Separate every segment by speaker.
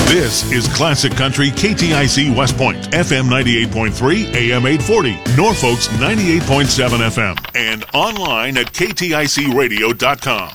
Speaker 1: This is Classic Country KTIC West Point, FM 98.3, AM 840, Norfolk's 98.7 FM, and online at kticradio.com.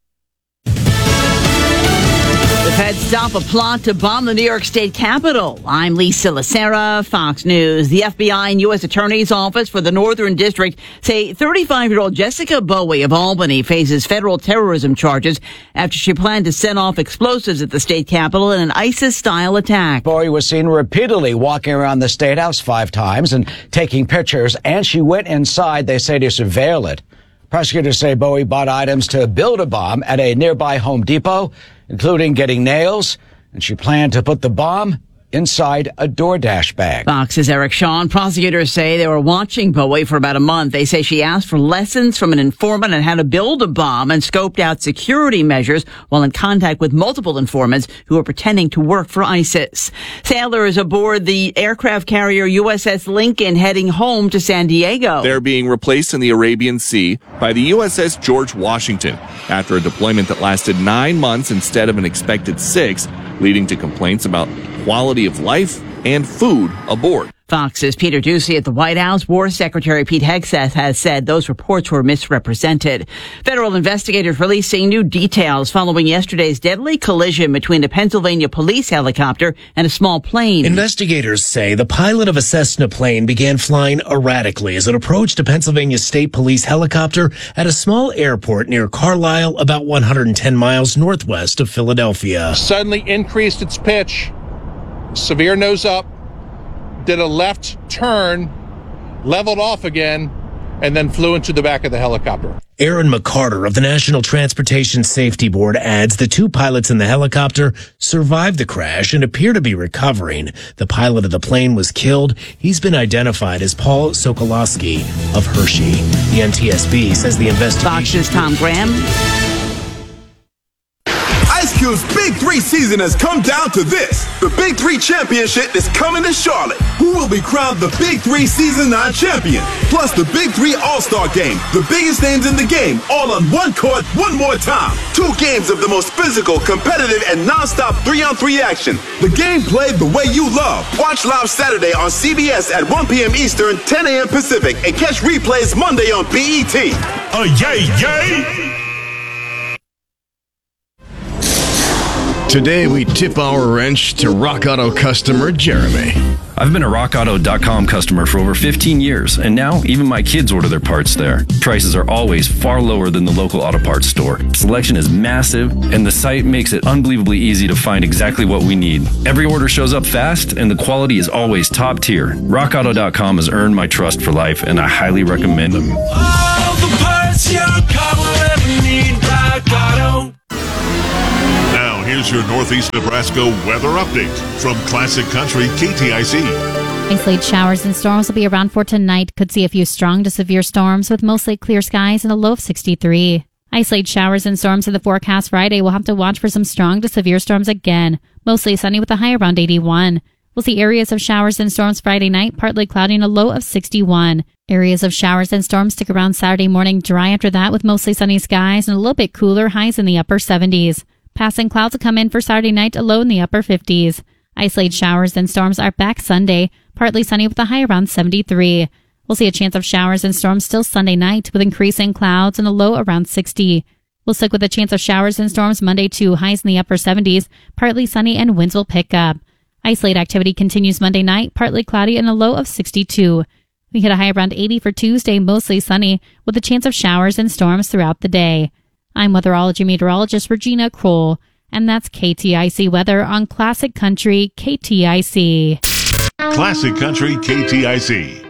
Speaker 2: The feds stop a plot to bomb the New York State Capitol. I'm Lisa Lacera, Fox News. The FBI and U.S. Attorney's Office for the Northern District say 35-year-old Jessica Bowie of Albany faces federal terrorism charges after she planned to set off explosives at the state capitol in an ISIS-style attack.
Speaker 3: Bowie was seen repeatedly walking around the State House 5 times and taking pictures, and she went inside, they say, to surveil it. Prosecutors say Bowie bought items to build a bomb at a nearby Home Depot, including getting nails, and she planned to put the bomb inside a DoorDash bag.
Speaker 2: Fox's Eric Shawn. Prosecutors say they were watching Bowie for about a month. They say she asked for lessons from an informant on how to build a bomb and scoped out security measures while in contact with multiple informants who were pretending to work for ISIS. Sailors aboard the aircraft carrier USS Lincoln heading home to San Diego.
Speaker 4: They're being replaced in the Arabian Sea by the USS George Washington after a deployment that lasted 9 months instead of an expected 6, leading to complaints about quality of life and food aboard.
Speaker 2: Fox's Peter Doocy at the White House. War Secretary Pete Hegseth has said those reports were misrepresented. Federal investigators releasing new details following yesterday's deadly collision between a Pennsylvania police helicopter and a small plane.
Speaker 5: Investigators say the pilot of a Cessna plane began flying erratically as it approached a Pennsylvania State Police helicopter at a small airport near Carlisle, about 110 miles northwest of Philadelphia.
Speaker 6: Suddenly increased its pitch, severe nose up, did a left turn, leveled off again, and then flew into the back of the helicopter.
Speaker 5: Aaron McCarter of the National Transportation Safety Board adds the 2 pilots in the helicopter survived the crash and appear to be recovering. The pilot of the plane was killed. He's been identified as Paul Sokolowski of Hershey. The NTSB says the investigation...
Speaker 2: Fox's Tom Graham.
Speaker 7: Ice Cube's Big 3 season has come down to this. The Big 3 Championship is coming to Charlotte. Who will be crowned the Big 3 Season 9 champion? Plus the Big 3 All-Star Game. The biggest names in the game, all on one court, one more time. 2 games of the most physical, competitive, and non-stop 3-on-3 action. The game played the way you love. Watch live Saturday on CBS at 1 p.m. Eastern, 10 a.m. Pacific, and catch replays Monday on BET.
Speaker 1: Yay, yay!
Speaker 8: Today, we tip our wrench to Rock Auto customer Jeremy.
Speaker 9: I've been a RockAuto.com customer for over 15 years, and now even my kids order their parts there. Prices are always far lower than the local auto parts store. Selection is massive, and the site makes it unbelievably easy to find exactly what we need. Every order shows up fast, and the quality is always top tier. RockAuto.com has earned my trust for life, and I highly recommend them.
Speaker 10: All the parts your car will ever need, Rock Auto.
Speaker 1: Now, here's your Northeast Nebraska weather update from Classic Country KTIC.
Speaker 11: Isolated showers and storms will be around for tonight. Could see a few strong to severe storms with mostly clear skies and a low of 63. Isolated showers and storms in the forecast Friday. We'll have to watch for some strong to severe storms again. Mostly sunny with a high around 81. We'll see areas of showers and storms Friday night, partly cloudy and a low of 61. Areas of showers and storms stick around Saturday morning, dry after that with mostly sunny skies and a little bit cooler, highs in the upper 70s. Passing clouds will come in for Saturday night, a low in the upper 50s. Isolated showers and storms are back Sunday, partly sunny with a high around 73. We'll see a chance of showers and storms still Sunday night with increasing clouds and a low around 60. We'll stick with a chance of showers and storms Monday too, highs in the upper 70s, partly sunny and winds will pick up. Isolated activity continues Monday night, partly cloudy and a low of 62. We hit a high around 80 for Tuesday, mostly sunny, with a chance of showers and storms throughout the day. I'm weatherology meteorologist Regina Kroll, and that's KTIC weather on Classic Country KTIC.
Speaker 1: Classic Country KTIC.